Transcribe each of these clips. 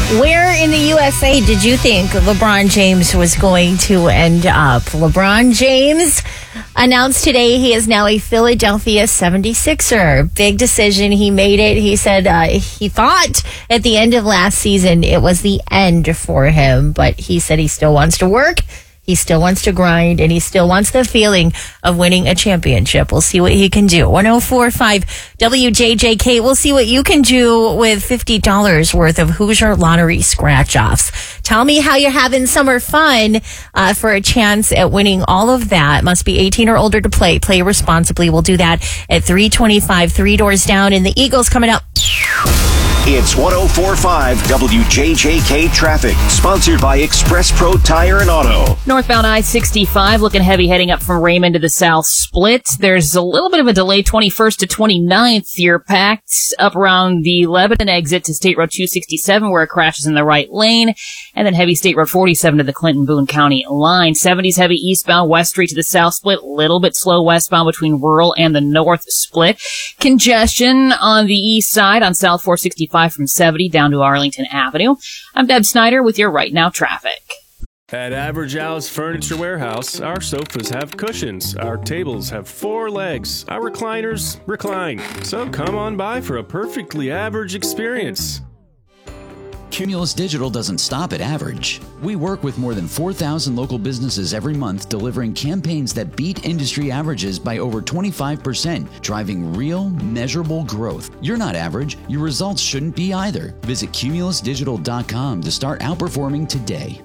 Where in the USA did you think LeBron James was going to end up? LeBron James announced today he is now a Philadelphia 76er. Big decision. He made it. He said he thought at the end of last season it was the end for him, but he said he still wants to work. He still wants to grind, and he still wants the feeling of winning a championship. We'll see what he can do. 104.5 WJJK. We'll see what you can do with $50 worth of Hoosier Lottery scratch-offs. Tell me how you're having summer fun for a chance at winning all of that. Must be 18 or older to play. Play responsibly. We'll do that at 325, 3 doors down, and the Eagles coming up. It's 104.5 WJJK Traffic, sponsored by Express Pro Tire and Auto. Northbound I-65, looking heavy heading up from Raymond to the South Split. There's a little bit of a delay, 21st to 29th. You're packed up around the Lebanon exit to State Road 267, where it crashes in the right lane. And then heavy State Road 47 to the Clinton-Boone County line. 70s heavy eastbound West Street to the South Split. Little bit slow westbound between Rural and the North Split. Congestion on the east side on South 465 from 70 down to Arlington Avenue. I'm Deb Snyder with your Right Now traffic. At Average Al's Furniture Warehouse, our sofas have cushions, our tables have 4 legs, our recliners recline. So come on by for a perfectly average experience. Cumulus Digital doesn't stop at average. We work with more than 4,000 local businesses every month, delivering campaigns that beat industry averages by over 25%, driving real, measurable growth. You're not average. Your results shouldn't be either. Visit cumulusdigital.com to start outperforming today.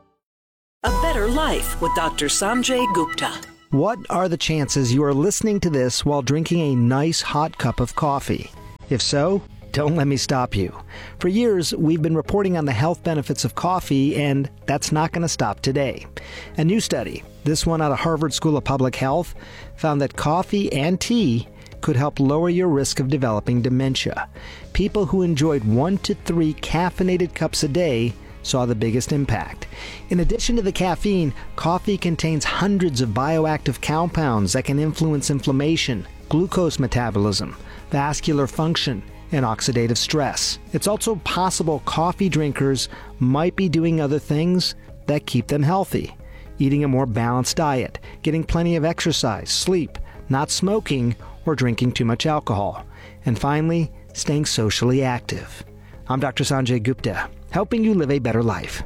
A Better Life with Dr. Sanjay Gupta. What are the chances you are listening to this while drinking a nice hot cup of coffee? If so, don't let me stop you. For years, we've been reporting on the health benefits of coffee, and that's not going to stop today. A new study, this one out of Harvard School of Public Health, found that coffee and tea could help lower your risk of developing dementia. People who enjoyed 1 to 3 caffeinated cups a day saw the biggest impact. In addition to the caffeine, coffee contains hundreds of bioactive compounds that can influence inflammation, glucose metabolism, vascular function, and oxidative stress. It's also possible coffee drinkers might be doing other things that keep them healthy. Eating a more balanced diet, getting plenty of exercise, sleep, not smoking, or drinking too much alcohol. And finally, staying socially active. I'm Dr. Sanjay Gupta, helping you live a better life.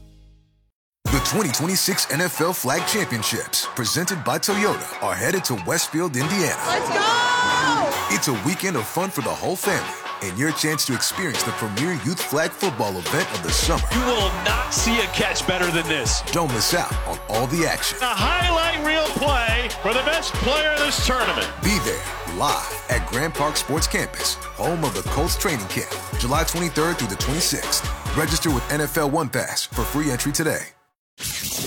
The 2026 NFL Flag Championships, presented by Toyota, are headed to Westfield, Indiana. Let's go! It's a weekend of fun for the whole family and your chance to experience the premier youth flag football event of the summer. You will not see a catch better than this. Don't miss out on all the action. A highlight reel play for the best player in this tournament. Be there live at Grand Park Sports Campus, home of the Colts training camp, July 23rd through the 26th. Register with NFL One Pass for free entry today.